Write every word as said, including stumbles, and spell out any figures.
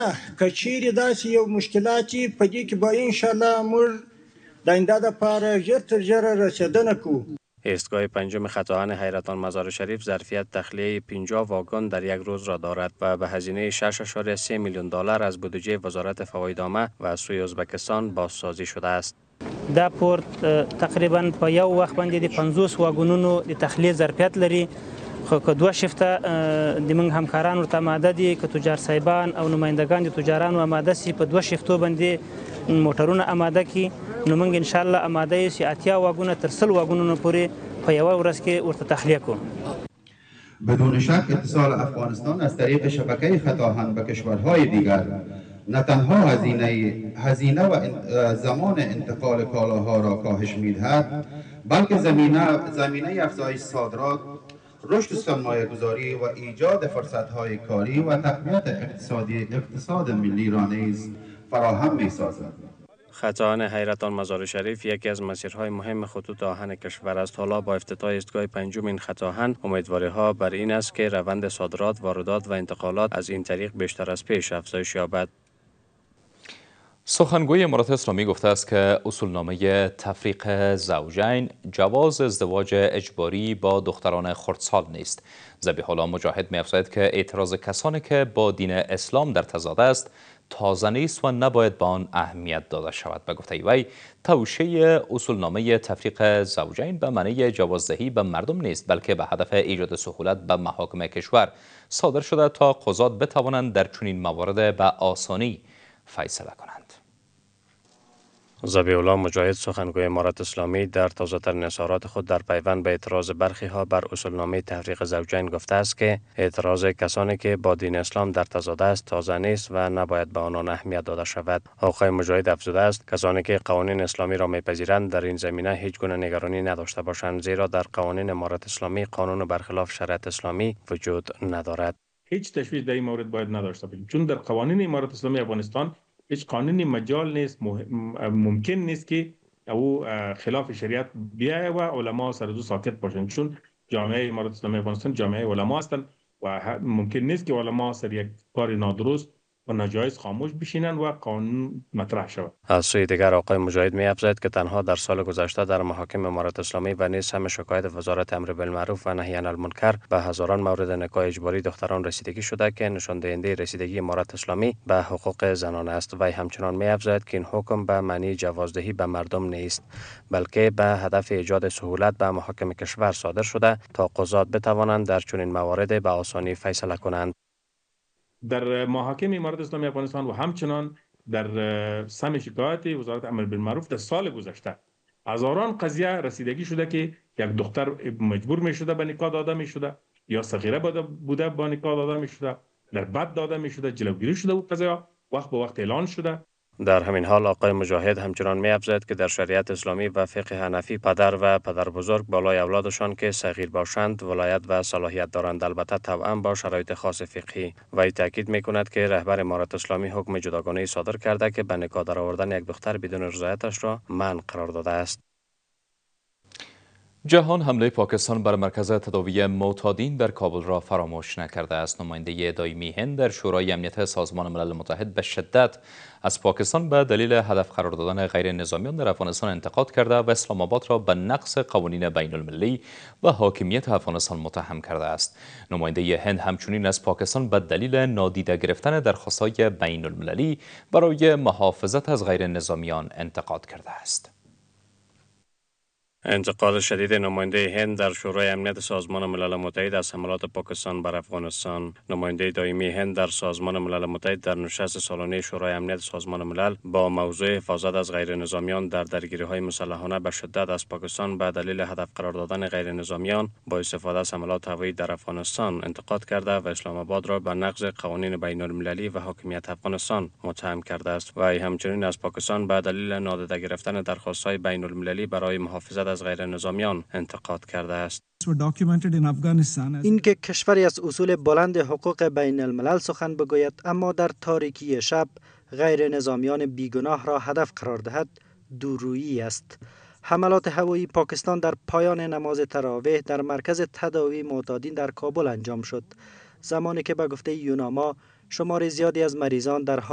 کچیر داسې یو مشکلاتي په دې کې به ان شاء الله موږ د آینده لپاره ژر تر ژره رسیدنه کوو. ایستگاه پنجم خطاهن حیرتان مزار شریف ظرفیت تخلیه پنجاه واگن در یک روز را دارد و به هزینه شش ممیز سه میلیون دلار از بودجه وزارت فوایدامه و سوی ازبکستان بازسازی شده است. دا پورت تقریبا په یو وخت باندې د پنځوس واګونونو د تخلیه ظرفیت لري، خو که دوه شفته د موږ همکاران ورته آماده دي، که تجار صاحبان او نمایندگان د تجارانو آماده سي په دوه شفتو باندې موټرونه آماده کی، نو موږ ان شاء الله آماده یو چې اتیا واګونه تر سل واګونونو پورې په یوه ورځ کې ورته تخلیه کوو. بدون شک اتصال افغانستان از طریق شبکه خطاهن به کشورهای دیگر نه تنها هزینه هزینه و زمان انتقال کالاها را کاهش می‌دهد، بلکه زمینه زمینه افزایش صادرات، رشد سرمایه‌گذاری و ایجاد فرصت‌های کاری و تقویت اقتصادی اقتصاد ملی را نیز فراهم می‌سازد. خطاهن حیرتان مزار شریف یکی از مسیرهای مهم خطوط آهن کشور است. حالا با افتتاح ایستگاه پنجم این خطاهن امیدواری ها بر این است که روند صادرات، واردات و انتقالات از این طریق بیشتر از پیش افزایش یابد. سخنگوی امارات اسلامی گفته است که اصولنامه تفریق زوجین جواز ازدواج اجباری با دختران خردسال نیست. ذبیح الله مجاهد می‌افزاید که اعتراض کسانی که با دین اسلام در تضاد است تازه نیست و نباید به آن اهمیت داده شود. به گفته وی توشیح اصولنامه تفریق زوجین به معنی جوازدهی به مردم نیست، بلکه به هدف ایجاد سهولت به محاکم کشور صادر شده تا قضات بتوانند در چنین موارد به آسانی فیصله کنند. ذبیح الله مجاهد سخنگوی امارات اسلامی در تازه‌ترین اظهارات خود در پیوند به اعتراض برخی ها بر اصولنامه تفریق زوجین گفته است که اعتراض کسانی که با دین اسلام در تضاد است تازه نیست و نباید به آنان اهمیت داده شود. آقای مجاهد افزوده است کسانی که قوانین اسلامی را میپذیرند در این زمینه هیچ گونه نگرانی نداشته باشند، زیرا در قوانین امارات اسلامی قانون برخلاف شریعت اسلامی وجود ندارد. هیچ تشویش در این مورد باید نداشته باشیم، چون در قوانین امارات اسلامی افغانستان هیچ قانونی مجال نیست، ممکن نیست که او خلاف شریعت بیاید و علما سر دو ساکت باشند، چون جامعه امارات اسلامی افغانستان جامعه علما هستند و ممکن نیست که علما سر یک کار نادرست و ناجایز خاموش بشینند و قانون مطرح شود. از سوی دیگر آقای مجاهد می افزاید که تنها در سال گذشته در محاکم امارات اسلامی و نیز هم شکایت وزارت امر بالمعروف و نهی عن المنکر به هزاران مورد نکاح اجباری دختران رسیدگی شده که نشان دهنده رسیدگی امارات اسلامی به حقوق زنان است. وی همچنان می افزاید که این حکم به معنی جوازدهی به مردم نیست، بلکه به هدف ایجاد سهولت به محاکم کشور صادر شده تا قضات بتوانند در چنین موارد به آسانی فیصله کنند. در محاکم امارات اسلامی افغانستان و همچنان در سم شکایت وزارت امر بالمعروف در سال گذشته هزاران قضیه رسیدگی شده که یک دختر مجبور می شده به نکاح داده می شده یا صغیره بوده با نکاح داده می شده، در بد داده می شده، جلوگیری شده و قضایا وقت به وقت اعلان شده. در همین حال آقای مجاهد همچنان می افزاید که در شریعت اسلامی و فقه حنفی پدر و پدر بزرگ بالای اولادشان که صغیر باشند ولایت و صلاحیت دارند، البته طبعا با شرایط خاص فقهی. وی تاکید می کند که رهبر امارات اسلامی حکم جداگانه صادر کرده که به نکاح درآوردن یک دختر بدون رضایتش را منع قرار داده است. جهان حمله پاکستان بر مرکز تداوی معتادین در کابل را فراموش نکرده است. نماینده دائمی هند در شورای امنیت سازمان ملل متحد به شدت از پاکستان به دلیل هدف قرار دادن غیر نظامیان در افغانستان انتقاد کرده و اسلام آباد را به نقض قوانین بین المللی و حاکمیت افغانستان متهم کرده است. نماینده هند همچنین از پاکستان به دلیل نادیده گرفتن درخواست‌های بین المللی برای محافظت از غیر نظامیان انتقاد کرده است. انتقاد شدید نماینده هند در شورای امنیت سازمان ملل متحد از حملات پاکستان بر افغانستان. نماینده دائمی هند در سازمان ملل متحد در نشست سالانه شورای امنیت سازمان ملل با موضوع حفاظت از غیر نظامیان در درگیری‌های مسلحانه به شدت از پاکستان به دلیل هدف قرار دادن غیر نظامیان با استفاده از حملات هوایی در افغانستان انتقاد کرده و اسلام آباد را به نقض قوانین بین المللی و حاکمیت افغانستان متهم کرده است. و همچنین از پاکستان به دلیل نادیده گرفتن درخواست‌های بین المللی برای محافظت از غیر نظامیان انتقاد کرده است. این که کشوری از اصول بلند حقوق بین الملل سخن بگوید اما در تاریکی شب غیر نظامیان بیگناه را هدف قرار دهد دورویی است. حملات هوایی پاکستان در پایان نماز تراویح در مرکز تداوی معتادین در کابل انجام شد، زمانی که به گفته یوناما شمار زیادی از مریضان در